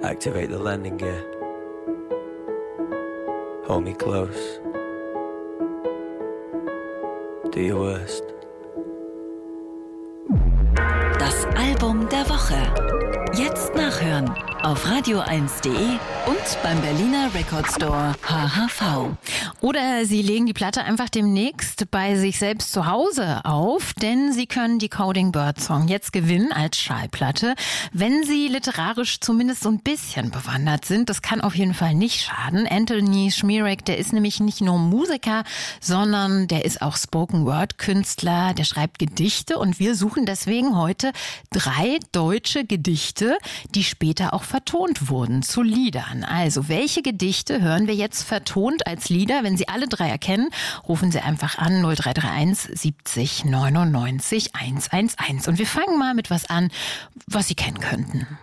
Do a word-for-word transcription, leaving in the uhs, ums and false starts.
Activate the landing gear. Hold me close. Do your worst. Das Album der Woche. Jetzt nachhören auf radio eins punkt de und beim Berliner Record Store H H V. Oder Sie legen die Platte einfach demnächst bei sich selbst zu Hause auf, denn Sie können die Coding Bird Song jetzt gewinnen als Schallplatte. Wenn Sie literarisch zumindest so ein bisschen bewandert sind, das kann auf jeden Fall nicht schaden. Anthony Schmierek, der ist nämlich nicht nur Musiker, sondern der ist auch Spoken-Word-Künstler, der schreibt Gedichte und wir suchen deswegen heute drei deutsche Gedichte, die später auch vertont wurden zu Liedern. Also, welche Gedichte hören wir jetzt vertont als Lieder? Wenn Sie alle drei erkennen, rufen Sie einfach an null drei drei eins siebzig neunundneunzig hundertundeins. Und wir fangen mal mit was an, was Sie kennen könnten.